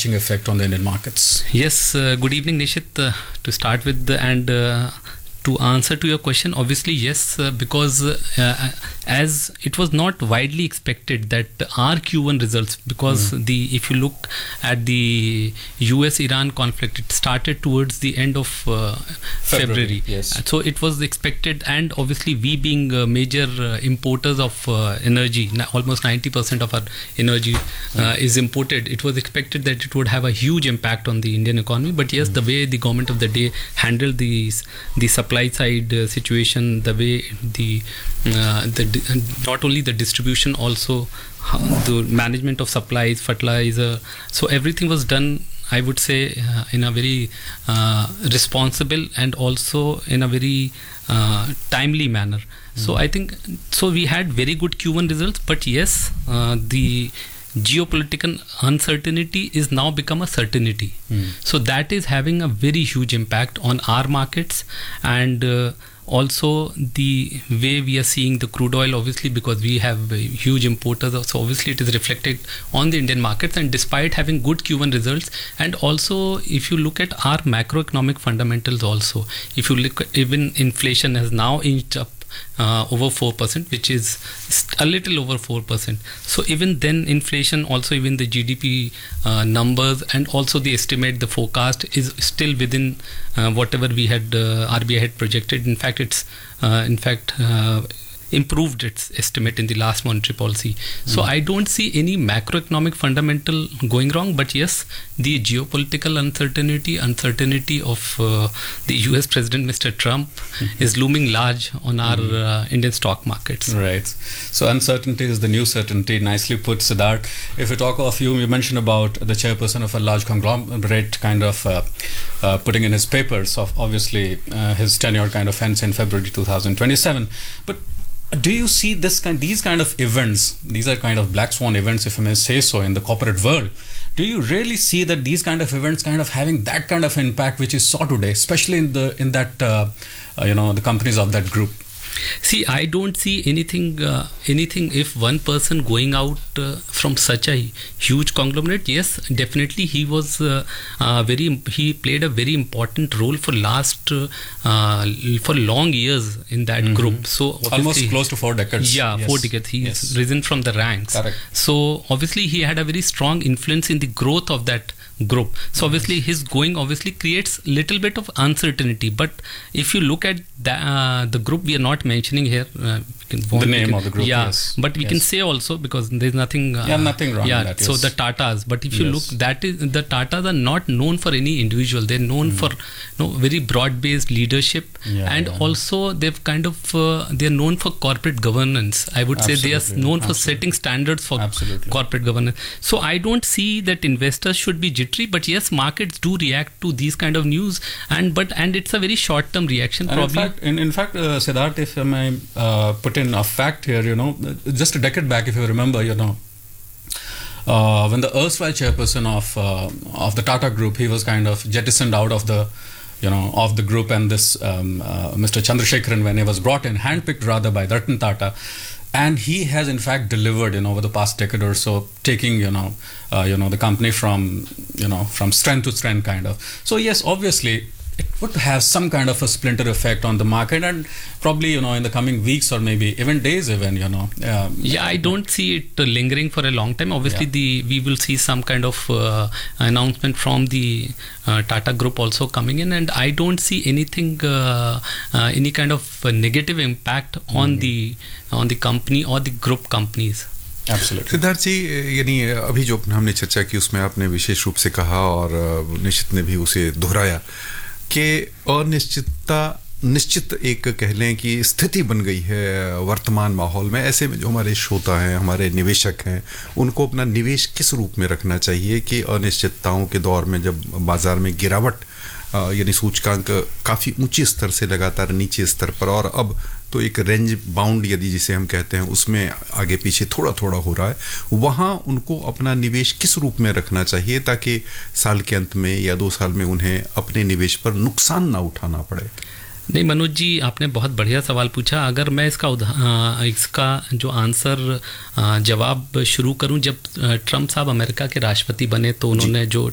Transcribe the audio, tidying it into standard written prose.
far-reaching effect on the Indian markets? Yes, good evening, Nishit. To start with, to answer to your question, obviously yes, because as it was not widely expected that our Q1 results, because if you look at the US-Iran conflict, it started towards the end of February. Yes. So it was expected, and obviously we being major importers of energy, almost 90% of our energy is imported. It was expected that it would have a huge impact on the Indian economy. But yes, the way the government of the day handled the supply side situation, the way the not only the distribution, also the management of supplies, fertilizer, so everything was done, I would say, in a very responsible and also in a very timely manner. So I think we had very good Q1 results, but yes, the geopolitical uncertainty is now become a certainty. So that is having a very huge impact on our markets, and also the way we are seeing the crude oil, obviously, because we have huge importers, so obviously it is reflected on the Indian markets. And despite having good Q1 results, and also if you look at our macroeconomic fundamentals also, if you look at, even inflation has now inched up over 4%, which is a little over 4%. So even then, inflation, also even the GDP numbers, and also the estimate, the forecast is still within whatever we had RBI had projected. In fact, it's improved its estimate in the last monetary policy. So I don't see any macroeconomic fundamental going wrong, but yes, the geopolitical uncertainty of the US President Mr. Trump is looming large on our Indian stock markets. Right. So uncertainty is the new certainty. Nicely put, Siddharth. If we talk of you mentioned about the chairperson of a large conglomerate kind of putting in his papers of obviously his tenure kind of ends in February 2027. But do you see these kind of events? These are kind of black swan events, if I may say so, in the corporate world. Do you really see that these kind of events kind of having that kind of impact which is saw today, especially in that the companies of that group? See, I don't see anything if one person going out from such a huge conglomerate. Yes, definitely he was he played a very important role for for long years in that group. So almost close to 4 decades. Yeah, yes. 4 decades. He's risen from the ranks. Correct. So obviously he had a very strong influence in the growth of that group. So obviously his going obviously creates little bit of uncertainty. But if you look at the group, we are not mentioning here the name of the group. Yeah, yes. but we can say also, because there's nothing. Nothing wrong. Yeah, in that, yes. So the Tatas. But if you look, the Tatas are not known for any individual. They're known for very broad-based leadership, and also they've kind of they're known for corporate governance. I would say they are known for setting standards for corporate governance. So I don't see that investors should be jittery, but yes, markets do react to these kind of news, and it's a very short-term reaction. And probably. In fact, Siddharth, if I may put in a fact here, just a decade back, if you remember, when the erstwhile chairperson of the Tata Group, he was kind of jettisoned out of the of the group, and this Mr. Chandrasekaran, when he was brought in, handpicked rather by Ratan Tata, and he has in fact delivered over the past decade or so, taking the company from strength to strength kind of. So yes, obviously it would have some kind of a splinter effect on the market, and probably in the coming weeks or maybe even days even. I don't see it lingering for a long time. Obviously we will see some kind of announcement from the Tata Group also coming in, and I don't see anything any kind of negative impact on the company or the group companies. Siddharth जी, यानी अभी जो हमने चर्चा की उसमें आपने विशेष रूप से कहा और निश्चित ने भी उसे दोहराया कि अनिश्चितता निश्चित एक कह लें कि स्थिति बन गई है वर्तमान माहौल में. ऐसे में जो हमारे श्रोता हैं, हमारे निवेशक हैं, उनको अपना निवेश किस रूप में रखना चाहिए कि अनिश्चितताओं के दौर में जब बाजार में गिरावट यानी सूचकांक काफ़ी ऊंचे स्तर से लगातार नीचे स्तर पर, और अब तो एक रेंज बाउंड यदि जिसे हम कहते हैं उसमें आगे पीछे थोड़ा थोड़ा हो रहा है, वहाँ उनको अपना निवेश किस रूप में रखना चाहिए ताकि साल के अंत में या 2 साल में उन्हें अपने निवेश पर नुकसान ना उठाना पड़े? नहीं मनोज जी, आपने बहुत बढ़िया सवाल पूछा. अगर मैं इसका जो आंसर जवाब शुरू करूं, जब ट्रम्प साहब अमेरिका के राष्ट्रपति बने तो उन्होंने जो